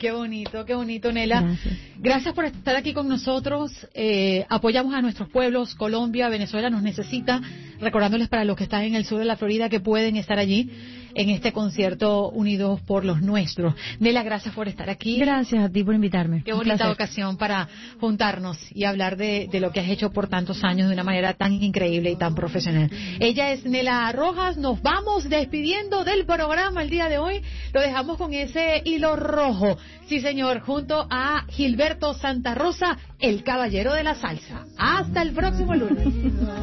qué bonito, Nela. Gracias por estar aquí con nosotros. Apoyamos a nuestros pueblos. Colombia, Venezuela nos necesita. Recordándoles para los que están en el sur de la Florida que pueden estar allí en este concierto Unidos por los Nuestros. Nela, gracias por estar aquí. Gracias a ti por invitarme. Qué bonita ocasión para juntarnos y hablar de lo que has hecho por tantos años de una manera tan increíble y tan profesional. Ella es Nela Rojas. Nos vamos despidiendo del programa el día de hoy. Lo dejamos con ese hilo rojo. Sí, señor, junto a Gilberto Santa Rosa, el caballero de la salsa. Hasta el próximo lunes.